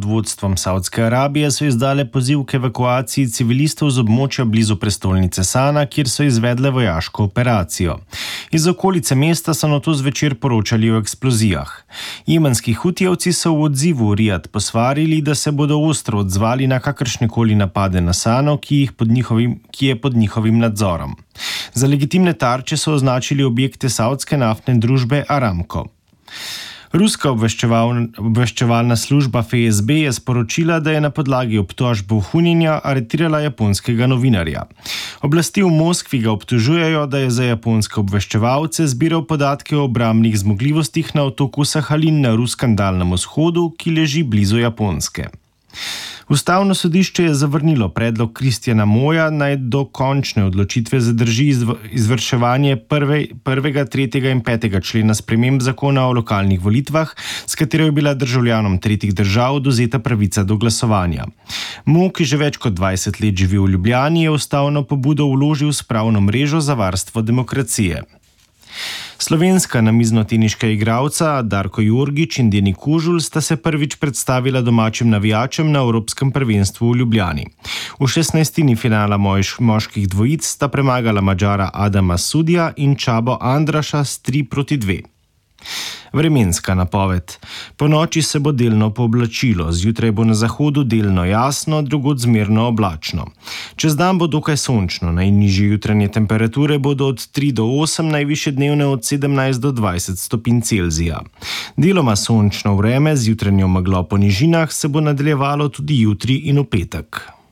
pod vodstvom Saudske Arabije so izdale poziv k evakuaciji civilistov z območja blizu prestolnice Sana, kjer so izvedle vojaško operacijo. Iz okolice mesta so nato zvečer poročali o eksplozijah. Jemenski hutijevci so v odzivu Rijad posvarili, da se bodo ostro odzvali na kakršnekoli napade na Sano, ki je pod njihovim nadzorom. Za legitimne tarče so označili objekte saudske naftne družbe Aramco. Ruska obveščevalna služba FSB je sporočila, da je na podlagi obtožb vohunjenja aretirala japonskega novinarja. Oblasti v Moskvi ga obtožujejo, da je za japonske obveščevalce zbiral podatke o obrambnih zmogljivostih na otoku Sahalin na ruskem daljnem vzhodu, ki leži blizu Japonske. Ustavno sodišče je zavrnilo predlog Kristjana Moja, naj do končne odločitve zadrži izvrševanje 1., 3. in 5. člena sprememb zakona o lokalnih volitvah, s katero je bila državljanom tretjih držav odvzeta pravica do glasovanja. Mo, ki že več kot 20 let živi v Ljubljani, je ustavno pobudo vložil s pravno mrežo za varstvo demokracije. Slovenska namiznoteniška igralca Darko Jorgič in Deni Kožul sta se prvič predstavila domačim navijačem na Evropskem prvenstvu v Ljubljani. V 16. finala moških dvojic sta premagala Madžara Adama Sudija in Čabo Andraša s 3-2. Vremenska napoved. Ponoči se bo delno pooblačilo, zjutraj bo na zahodu delno jasno, drugod zmerno oblačno. Čez dan bo dokaj sončno, najnižje jutranje temperature bodo od 3 do 8, najvišje dnevne od 17 do 20 stopinj Celzija. Deloma sončno vreme z jutranjo meglo po nižinah se bo nadaljevalo tudi jutri in v petek.